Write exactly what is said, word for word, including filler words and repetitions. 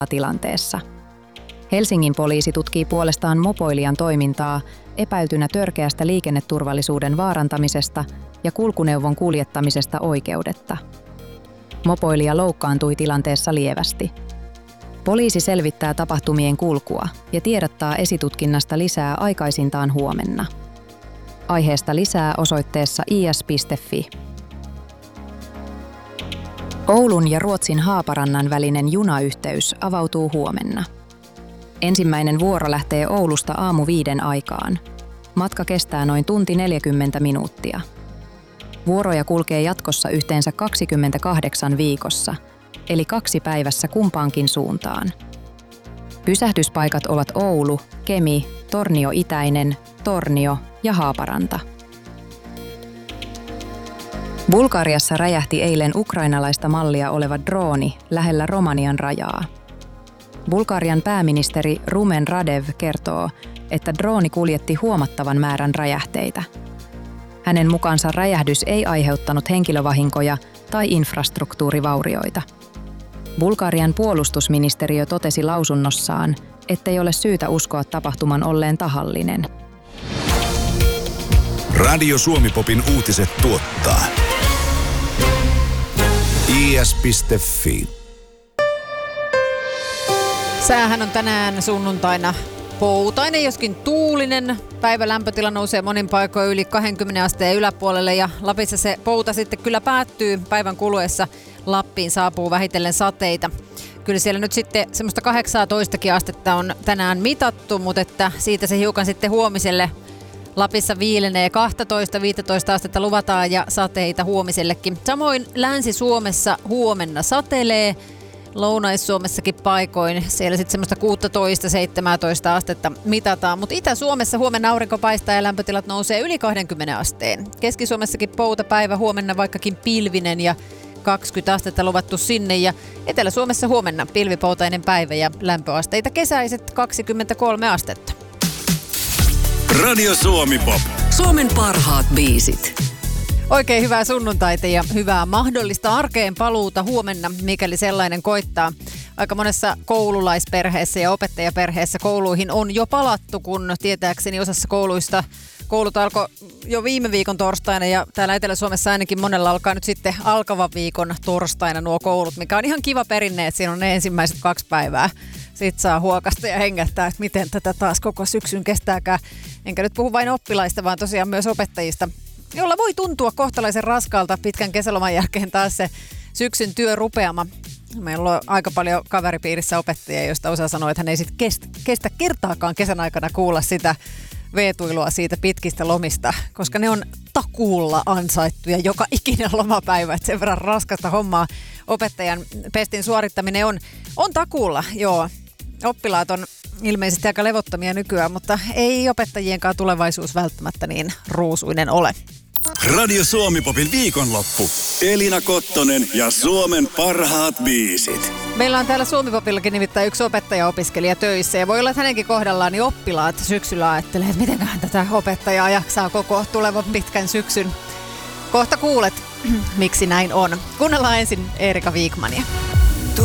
tilanteessa. Helsingin poliisi tutkii puolestaan mopoilijan toimintaa epäiltynä törkeästä liikenneturvallisuuden vaarantamisesta ja kulkuneuvon kuljettamisesta oikeudetta. Mopoilija loukkaantui tilanteessa lievästi. Poliisi selvittää tapahtumien kulkua ja tiedottaa esitutkinnasta lisää aikaisintaan huomenna. Aiheesta lisää osoitteessa i s piste f i. Oulun ja Ruotsin Haaparannan välinen junayhteys avautuu huomenna. Ensimmäinen vuoro lähtee Oulusta aamu viiden aikaan. Matka kestää noin tunti neljäkymmentä minuuttia. Vuoroja kulkee jatkossa yhteensä kaksikymmentäkahdeksan viikossa, eli kaksi päivässä kumpaankin suuntaan. Pysähdyspaikat ovat Oulu, Kemi, Tornio Itäinen, Tornio ja Haaparanta. Bulgariassa räjähti eilen ukrainalaista mallia oleva drooni lähellä Romanian rajaa. Bulgarian pääministeri Rumen Radev kertoo, että drooni kuljetti huomattavan määrän räjähteitä. Hänen mukaansa räjähdys ei aiheuttanut henkilövahinkoja tai infrastruktuurivaurioita. Bulgarian puolustusministeriö totesi lausunnossaan, ettei ole syytä uskoa tapahtuman olleen tahallinen. Radio Suomi-popin uutiset tuottaa i s piste f i. Säähän on tänään sunnuntaina poutainen, joskin tuulinen. Päivän lämpötila nousee monin paikoin yli kaksikymmentä asteen yläpuolelle ja Lapissa se pouta sitten kyllä päättyy. Päivän kuluessa Lappiin saapuu vähitellen sateita. Kyllä siellä nyt sitten semmoista kahdeksantoista astetta on tänään mitattu, mutta että siitä se hiukan sitten huomiselle Lapissa viilenee. kaksitoista viisitoista astetta luvataan ja sateita huomisellekin. Samoin Länsi-Suomessa huomenna satelee. Lounais-Suomessakin paikoin. Siellä sitten semmoista kuusitoista seitsemäntoista astetta mitataan. Mutta Itä-Suomessa huomenna aurinko paistaa ja lämpötilat nousee yli kaksikymmentä asteen. Keski-Suomessakin poutapäivä huomenna vaikkakin pilvinen ja kaksikymmentä astetta luvattu sinne. Ja Etelä-Suomessa huomenna pilvipoutainen päivä ja lämpöasteita kesäiset kaksikymmentäkolme astetta. Radio Suomi-pop. Suomen parhaat biisit. Oikein hyvää sunnuntaita ja hyvää mahdollista arkeen paluuta huomenna, mikäli sellainen koittaa. Aika monessa koululaisperheessä ja opettajaperheessä kouluihin on jo palattu, kun tietääkseni osassa kouluista koulut alkoi jo viime viikon torstaina ja täällä Etelä-Suomessa ainakin monella alkaa nyt sitten alkavan viikon torstaina nuo koulut, mikä on ihan kiva perinne, että siinä on ne ensimmäiset kaksi päivää. Sitten saa huokasta ja hengähtää, että miten tätä taas koko syksyn kestääkään. Enkä nyt puhu vain oppilaista, vaan tosiaan myös opettajista, jolla voi tuntua kohtalaisen raskaalta pitkän kesäloman jälkeen taas se syksyn työrupeama. Meillä on aika paljon kaveripiirissä opettajia, joista osa sanoo, että hän ei sit kestä, kestä kertaakaan kesän aikana kuulla sitä veetuilua siitä pitkistä lomista, koska ne on takuulla ansaittuja joka ikinen lomapäivä, että sen verran raskasta hommaa opettajan pestin suorittaminen on, on takuulla, joo. Oppilaat on ilmeisesti aika levottomia nykyään, mutta ei opettajienkaan tulevaisuus välttämättä niin ruusuinen ole. Radio Suomi-popin viikonloppu. Elina Kottonen ja Suomen parhaat biisit. Meillä on täällä Suomi-popillakin nimittäin yksi opettaja-opiskelija töissä ja voi olla, että hänenkin kohdallaan niin oppilaat syksyllä ajattelee, että mitenköhän tätä opettajaa jaksaa koko tulevan pitkän syksyn. Kohta kuulet, miksi näin on. Kuunnellaan ensin Erika Wigmania.